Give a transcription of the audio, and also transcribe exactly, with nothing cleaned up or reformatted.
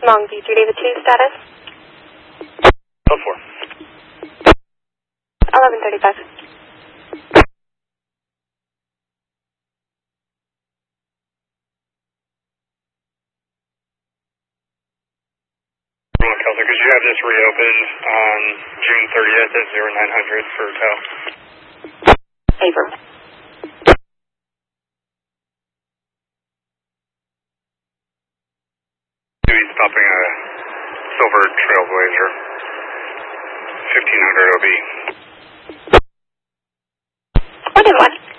Long Beach, David two status? Oh four. eleven thirty-five. Kelso, could you have this reopened on June thirtieth at zero nine hundred for tow? Abram. He's stopping a silver Trailblazer, fifteen hundred O B. one in one.